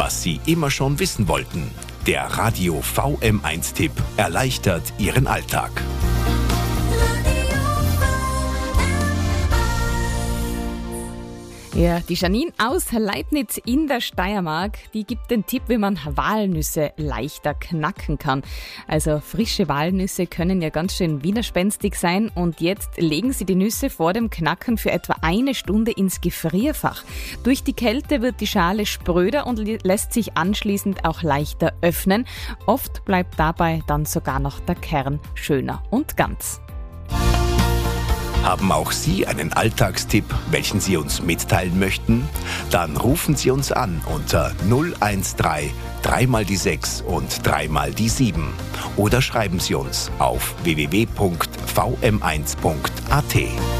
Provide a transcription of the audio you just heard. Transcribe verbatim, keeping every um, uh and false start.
was Sie immer schon wissen wollten. Der Radio V M eins Tipp erleichtert Ihren Alltag. Ja, die Janine aus Leibniz in der Steiermark, die gibt den Tipp, wie man Walnüsse leichter knacken kann. Also frische Walnüsse können ja ganz schön widerspenstig sein und jetzt legen Sie die Nüsse vor dem Knacken für etwa eine Stunde ins Gefrierfach. Durch die Kälte wird die Schale spröder und lässt sich anschließend auch leichter öffnen. Oft bleibt dabei dann sogar noch der Kern schöner und ganz. Haben auch Sie einen Alltagstipp, welchen Sie uns mitteilen möchten? Dann rufen Sie uns an unter null eins drei, drei mal die sechs und drei mal die sieben. Oder schreiben Sie uns auf w w w punkt v m eins punkt a t.